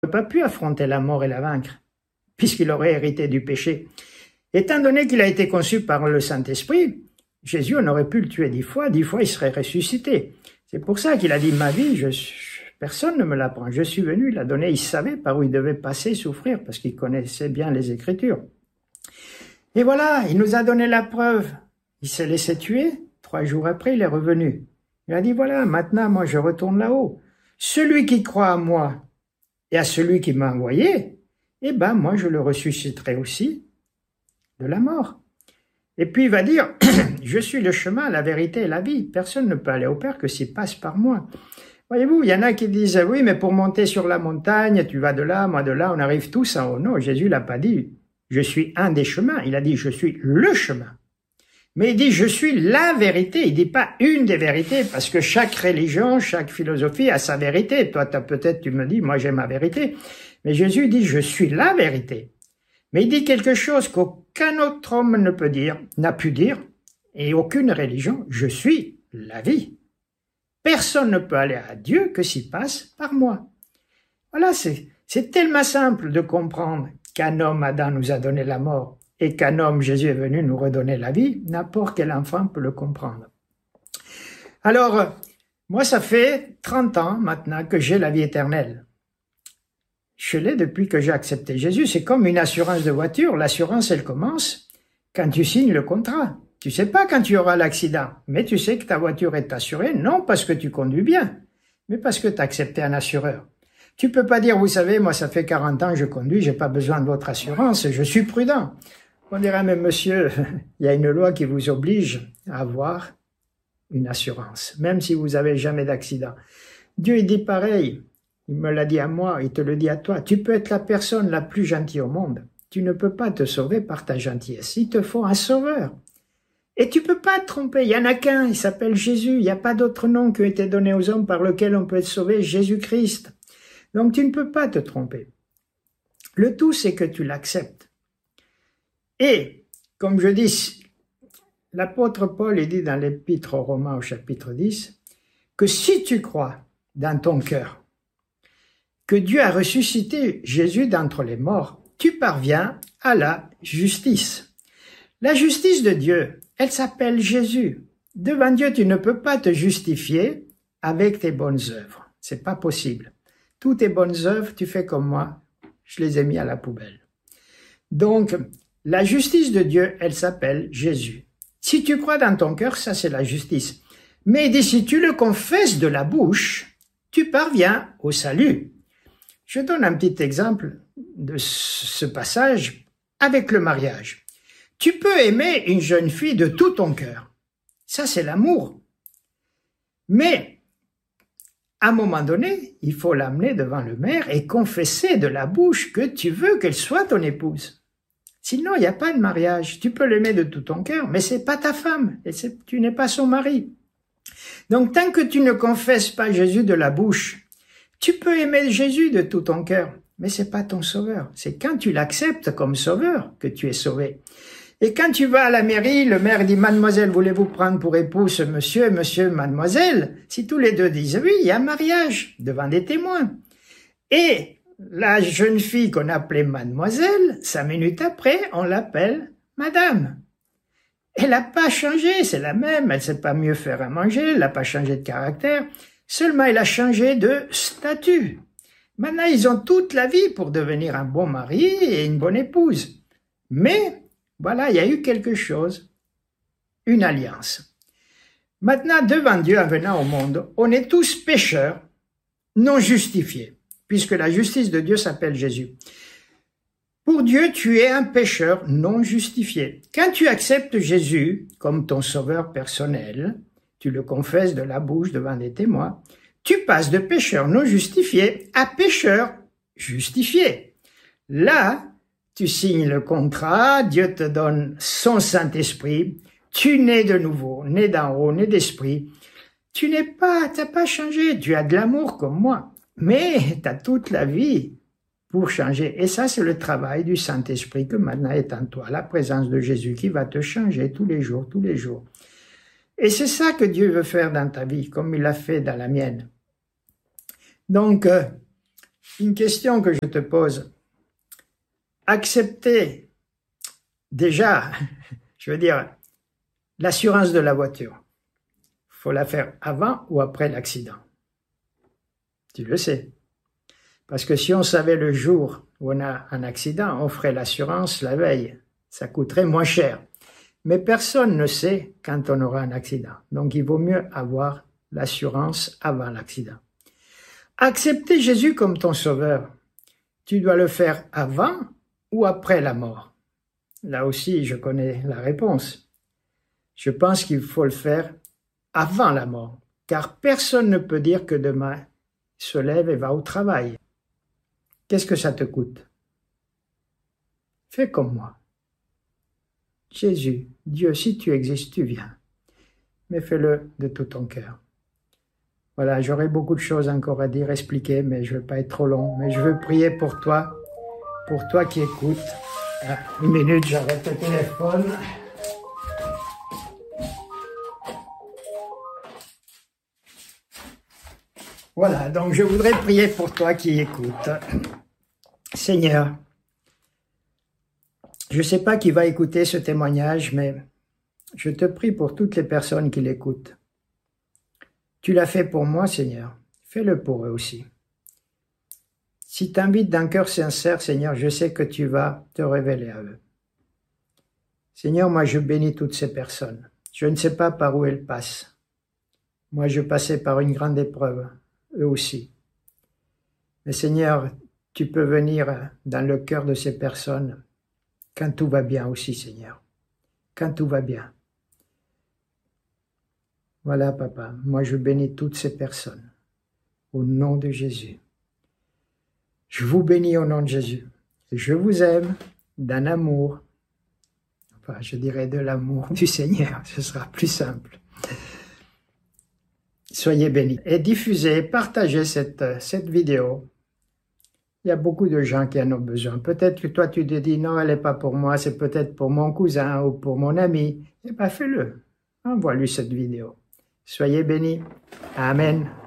pas pu affronter la mort et la vaincre, puisqu'il aurait hérité du péché. Étant donné qu'il a été conçu par le Saint-Esprit, Jésus, on aurait pu le tuer 10 fois il serait ressuscité. C'est pour ça qu'il a dit, ma vie, personne ne me la prend. Je suis venu, il l'a donné, il savait par où il devait passer, souffrir, parce qu'il connaissait bien les Écritures. Et voilà, il nous a donné la preuve. Il s'est laissé tuer, 3 jours après, il est revenu. Il a dit, voilà, maintenant, moi, je retourne là-haut. Celui qui croit à moi et à celui qui m'a envoyé, eh ben, moi, je le ressusciterai aussi de la mort. Et puis, il va dire, je suis le chemin, la vérité et la vie. Personne ne peut aller au Père que s'il passe par moi. Voyez-vous, il y en a qui disent, oui, mais pour monter sur la montagne, tu vas de là, moi de là, on arrive tous en haut. Non, Jésus l'a pas dit, je suis un des chemins. Il a dit, je suis le chemin. Mais il dit, je suis la vérité. Il dit pas une des vérités, parce que chaque religion, chaque philosophie a sa vérité. Toi, peut-être, tu me dis, moi, j'ai ma vérité. Mais Jésus dit, je suis la vérité. Mais il dit quelque chose qu'aucun autre homme ne peut dire, n'a pu dire, et aucune religion, je suis la vie. Personne ne peut aller à Dieu que s'il passe par moi. Voilà, c'est tellement simple de comprendre qu'un homme, Adam, nous a donné la mort, et qu'un homme, Jésus, est venu nous redonner la vie. N'importe quel enfant peut le comprendre. Alors, moi, ça fait 30 ans maintenant que j'ai la vie éternelle. Je l'ai depuis que j'ai accepté Jésus. C'est comme une assurance de voiture. L'assurance, elle commence quand tu signes le contrat. Tu sais pas quand tu auras l'accident, mais tu sais que ta voiture est assurée, non parce que tu conduis bien, mais parce que tu as accepté un assureur. Tu peux pas dire, vous savez, moi ça fait 40 ans que je conduis, j'ai pas besoin de votre assurance, je suis prudent. On dirait, mais monsieur, il y a une loi qui vous oblige à avoir une assurance, même si vous avez jamais d'accident. Dieu, il dit pareil. Il me l'a dit à moi, il te le dit à toi. Tu peux être la personne la plus gentille au monde. Tu ne peux pas te sauver par ta gentillesse. Il te faut un sauveur. Et tu peux pas te tromper. Il y en a qu'un, il s'appelle Jésus. Il n'y a pas d'autre nom qui a été donné aux hommes par lequel on peut être sauvé, Jésus-Christ. Donc tu ne peux pas te tromper. Le tout, c'est que tu l'acceptes. Et, comme je dis, l'apôtre Paul, il dit dans l'épître aux Romains au chapitre 10, que si tu crois dans ton cœur que Dieu a ressuscité Jésus d'entre les morts, tu parviens à la justice. La justice de Dieu, elle s'appelle Jésus. Devant Dieu, tu ne peux pas te justifier avec tes bonnes œuvres. C'est pas possible. Toutes tes bonnes œuvres, tu fais comme moi, je les ai mis à la poubelle. Donc, la justice de Dieu, elle s'appelle Jésus. Si tu crois dans ton cœur, ça c'est la justice. Mais si tu le confesses de la bouche, tu parviens au salut. Je donne un petit exemple de ce passage avec le mariage. Tu peux aimer une jeune fille de tout ton cœur. Ça, c'est l'amour. Mais, à un moment donné, il faut l'amener devant le maire et confesser de la bouche que tu veux qu'elle soit ton épouse. Sinon, il n'y a pas de mariage. Tu peux l'aimer de tout ton cœur, mais c'est pas ta femme. Et tu n'es pas son mari. Donc, tant que tu ne confesses pas Jésus de la bouche, tu peux aimer Jésus de tout ton cœur, mais c'est pas ton sauveur. C'est quand tu l'acceptes comme sauveur que tu es sauvé. Et quand tu vas à la mairie, le maire dit, mademoiselle, voulez-vous prendre pour épouse monsieur, monsieur, mademoiselle? Si tous les deux disent oui, il y a un mariage devant des témoins. Et la jeune fille qu'on appelait mademoiselle, 5 minutes après, on l'appelle madame. Elle n'a pas changé, c'est la même, elle sait pas mieux faire à manger, elle n'a pas changé de caractère. Seulement, il a changé de statut. Maintenant, ils ont toute la vie pour devenir un bon mari et une bonne épouse. Mais, voilà, il y a eu quelque chose, une alliance. Maintenant, devant Dieu, en venant au monde, on est tous pécheurs, non justifiés, puisque la justice de Dieu s'appelle Jésus. Pour Dieu, tu es un pécheur non justifié. Quand tu acceptes Jésus comme ton sauveur personnel, tu le confesses de la bouche devant des témoins, tu passes de pécheur non justifié à pécheur justifié. Là, tu signes le contrat, Dieu te donne son Saint-Esprit, tu nais de nouveau, né d'en haut, né d'esprit. T'as pas changé, tu as de l'amour comme moi, mais t'as toute la vie pour changer. Et ça, c'est le travail du Saint-Esprit que maintenant est en toi, la présence de Jésus qui va te changer tous les jours, tous les jours. Et c'est ça que Dieu veut faire dans ta vie, comme il l'a fait dans la mienne. Donc, Une question que je te pose. Accepter déjà, je veux dire, l'assurance de la voiture. Faut la faire avant ou après l'accident. Tu le sais. Parce que si on savait le jour où on a un accident, on ferait l'assurance la veille. Ça coûterait moins cher. Mais personne ne sait quand on aura un accident. Donc il vaut mieux avoir l'assurance avant l'accident. Accepter Jésus comme ton sauveur, tu dois le faire avant ou après la mort? Là aussi, je connais la réponse. Je pense qu'il faut le faire avant la mort, car personne ne peut dire que demain il se lève et va au travail. Qu'est-ce que ça te coûte? Fais comme moi. Jésus, Dieu, si tu existes, tu viens. Mais fais-le de tout ton cœur. Voilà, j'aurais beaucoup de choses encore à dire, expliquer, mais je ne veux pas être trop long. Mais je veux prier pour toi qui écoutes. Ah, une minute, j'arrête le téléphone. Voilà, donc je voudrais prier pour toi qui écoutes. Seigneur, je ne sais pas qui va écouter ce témoignage, mais je te prie pour toutes les personnes qui l'écoutent. Tu l'as fait pour moi, Seigneur. Fais-le pour eux aussi. Si tu invites d'un cœur sincère, Seigneur, je sais que tu vas te révéler à eux. Seigneur, moi je bénis toutes ces personnes. Je ne sais pas par où elles passent. Moi je passais par une grande épreuve, eux aussi. Mais Seigneur, tu peux venir dans le cœur de ces personnes quand tout va bien aussi, Seigneur. Quand tout va bien. Voilà, Papa, moi je bénis toutes ces personnes au nom de Jésus. Je vous bénis au nom de Jésus. Je vous aime d'un amour, enfin je dirais de l'amour du Seigneur, ce sera plus simple. Soyez bénis et diffusez, partagez cette vidéo. Il y a beaucoup de gens qui en ont besoin. Peut-être que toi tu te dis non, elle n'est pas pour moi, c'est peut-être pour mon cousin ou pour mon ami. Eh bien fais-le, envoie-lui cette vidéo. Soyez bénis. Amen.